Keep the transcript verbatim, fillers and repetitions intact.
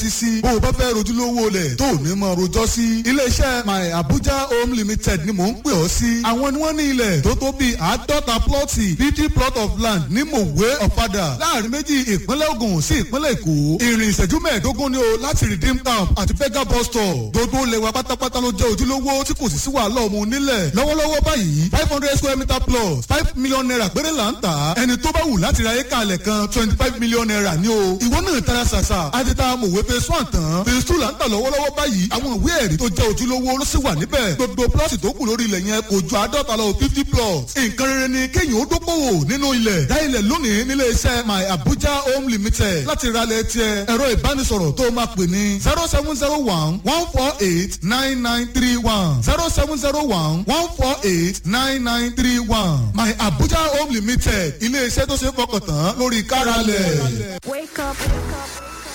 tẹ́tí sí bó o bá fẹ́ rojúlówó lẹ̀ tó ní mọ̀ rojọ́ sí. iléeṣẹ́ my abuja home limited ni mò ń pè ọ́ sí. àwọn ni wọ́n ní ilẹ̀ tó tó bíi àádọ́ta plọ́ọ̀tì fifty plot of land ní mòwe ọ̀fadà láàrin méjì ìpínlẹ̀ Ògùn sí ìpínlẹ̀ Èkó. ìrìn ìṣẹ́jú mẹ́ẹ̀ẹ́dógún ni o láti redeem camp àti fega bus stop. gbogbo lẹ́wà pátápátá ló jẹ́ ojúlówó tí kò sì sí wàhálà ọmọ onílẹ̀. lọ́wọ́lọ́wọ́ báyìí five hundred square meter plus five million naira péré là ń tà. ẹni tó bá wù láti ra éka alẹ̀ kan twenty five million naira ni o. ìwọ náà tara ṣàṣà àti ta mòwe phase one tán phase two là ń tà lọ́wọ́lọ́wọ́ báyìí. àwọn ìwé ẹ̀rí tó jẹ́ ojúlówó ló sì wà níbẹ̀. gbogbo plọ́ọ̀tì tó kù lórí ilẹ̀ yẹn kò ju àádọ́ta lọ fifty plots. nǹkan rere ni kéèyàn ó dókòwò nínú ilẹ̀. dá ilẹ̀ lónìí nílé iṣẹ́ my abuja home limited láti ra ilẹ̀ tiẹ̀. ẹ̀rọ ìbánisọ̀rọ̀ tó máa pè ní zero seven zero one one four eight nine nine three one zero seven zero one one four eight nine nine three one my abuja home limited ilé iṣẹ́ tó ṣe é fọkàn tán lórí káralẹ̀. Wake up.